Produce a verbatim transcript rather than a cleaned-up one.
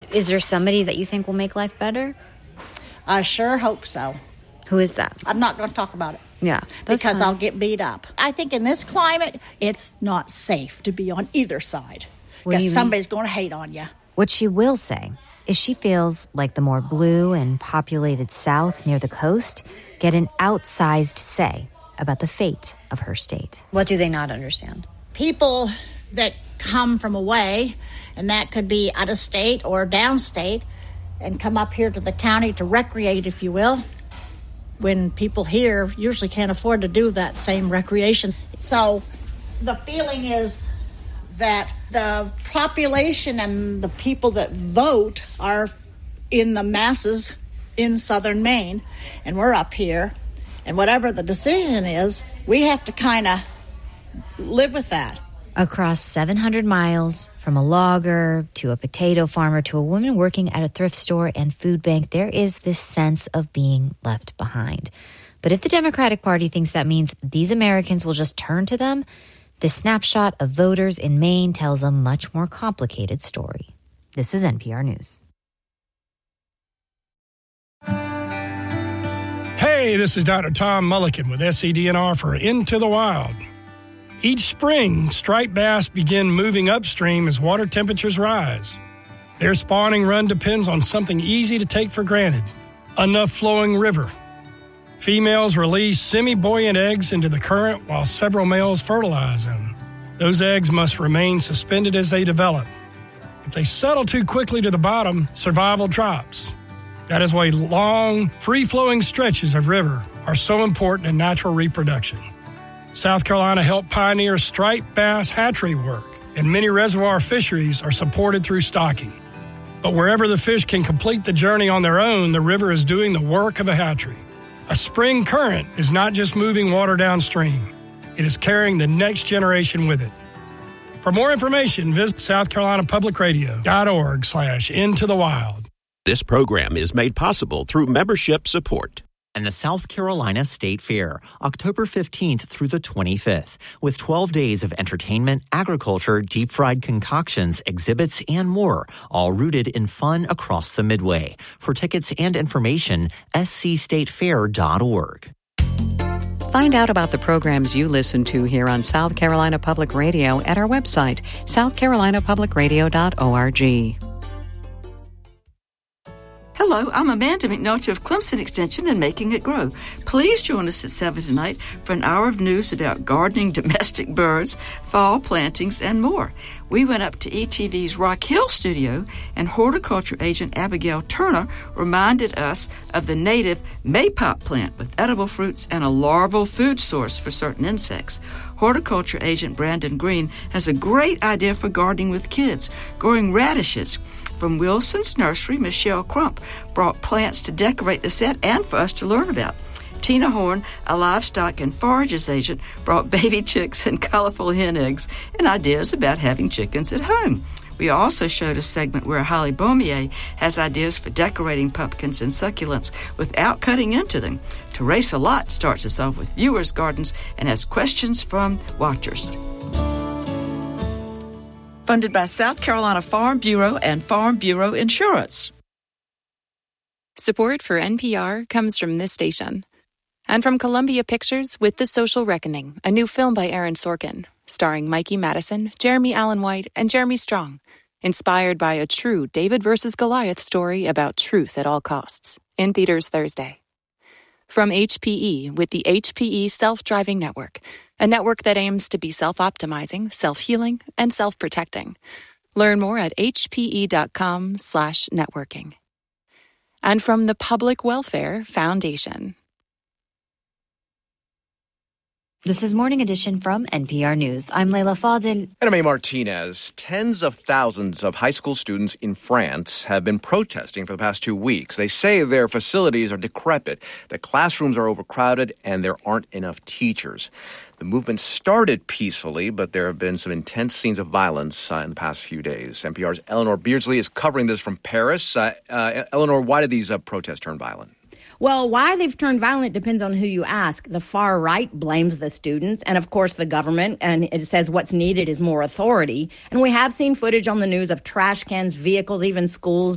Is there somebody that you think will make life better? I sure hope so. Who is that? I'm not going to talk about it. Yeah. Because fine. I'll get beat up. I think in this climate, it's not safe to be on either side. Because somebody's going to hate on you. What she will say is she feels like the more blue and populated South near the coast get an outsized say about the fate of her state. What do they not understand? People that come from away, and that could be out of state or downstate, and come up here to the county to recreate, if you will, when people here usually can't afford to do that same recreation. So the feeling is that the population and the people that vote are in the masses in southern Maine, and we're up here, and whatever the decision is, we have to kind of live with that. Across seven hundred miles, from a logger to a potato farmer to a woman working at a thrift store and food bank, there is this sense of being left behind. But if the Democratic Party thinks that means these Americans will just turn to them, this snapshot of voters in Maine tells a much more complicated story. This is N P R News. Hey, this is Doctor Tom Mulliken with S C D N R for Into the Wild. Each spring, striped bass begin moving upstream as water temperatures rise. Their spawning run depends on something easy to take for granted: enough flowing river. Females release semi-buoyant eggs into the current while several males fertilize them. Those eggs must remain suspended as they develop. If they settle too quickly to the bottom, survival drops. That is why long, free-flowing stretches of river are so important in natural reproduction. South Carolina helped pioneer striped bass hatchery work, and many reservoir fisheries are supported through stocking. But wherever the fish can complete the journey on their own, the river is doing the work of a hatchery. A spring current is not just moving water downstream. It is carrying the next generation with it. For more information, visit south carolina public radio dot org slash into the wild. This program is made possible through membership support. And the South Carolina State Fair, October fifteenth through the twenty-fifth, with twelve days of entertainment, agriculture, deep-fried concoctions, exhibits, and more, all rooted in fun across the Midway. For tickets and information, s c state fair dot org. Find out about the programs you listen to here on South Carolina Public Radio at our website, south carolina public radio dot org. Hello, I'm Amanda McNulty of Clemson Extension and Making It Grow. Please join us at seven tonight for an hour of news about gardening, domestic birds, fall plantings, and more. We went up to E T V's Rock Hill studio, and horticulture agent Abigail Turner reminded us of the native maypop plant with edible fruits and a larval food source for certain insects. Horticulture agent Brandon Green has a great idea for gardening with kids, growing radishes. From Wilson's Nursery, Michelle Crump brought plants to decorate the set and for us to learn about. Tina Horn, a livestock and forages agent, brought baby chicks and colorful hen eggs and ideas about having chickens at home. We also showed a segment where Holly Beaumier has ideas for decorating pumpkins and succulents without cutting into them. Teresa Lott starts us off with viewers' gardens and has questions from watchers. Funded by South Carolina Farm Bureau and Farm Bureau Insurance. Support for N P R comes from this station. And from Columbia Pictures with The Social Reckoning, a new film by Aaron Sorkin, starring Mikey Madison, Jeremy Allen White, and Jeremy Strong. Inspired by a true David versus Goliath story about truth at all costs. In theaters Thursday. From H P E with the H P E Self-Driving Network, a network that aims to be self-optimizing, self-healing, and self-protecting. Learn more at hpe.com slash networking. And from the Public Welfare Foundation. This is Morning Edition from N P R News. I'm Leila Fadel. And I'm A. Martinez. Tens of thousands of high school students in France have been protesting for the past two weeks. They say their facilities are decrepit, the classrooms are overcrowded, and there aren't enough teachers. The movement started peacefully, but there have been some intense scenes of violence uh, in the past few days. N P R's Eleanor Beardsley is covering this from Paris. Uh, uh, Eleanor, why did these uh, protests turn violent? Well, why they've turned violent depends on who you ask. The far right blames the students and, of course, the government, and it says what's needed is more authority. And we have seen footage on the news of trash cans, vehicles, even schools